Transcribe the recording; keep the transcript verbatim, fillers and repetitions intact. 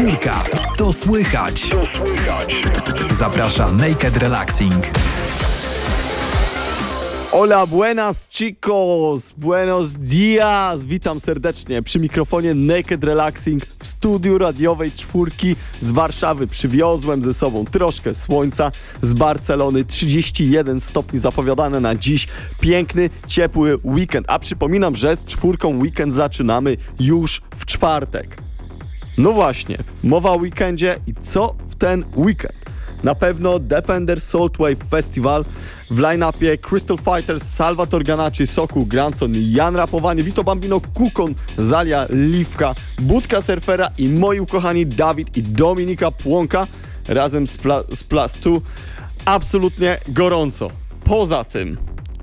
Czwórka. To słychać. Zaprasza Naked Relaxing. Hola, buenas chicos, buenos dias. Witam serdecznie przy mikrofonie Naked Relaxing w studiu radiowej Czwórki z Warszawy. Przywiozłem ze sobą troszkę słońca z Barcelony. trzydzieści jeden stopni zapowiadane na dziś. Piękny, ciepły weekend. A przypominam, że z Czwórką weekend zaczynamy już w czwartek. No właśnie, mowa o weekendzie i co w ten weekend? Na pewno Defender Saltwave Festival, w line-upie Crystal Fighters, Salvatore Ganacci, Sokół, Grandson, Jan Rapowany, Vito Bambino, Kukon, Zalia, Liwka, Budka Surfera i moi ukochani Dawid i Dominika Płonka razem z, pla- z Plus dwa. Absolutnie gorąco. Poza tym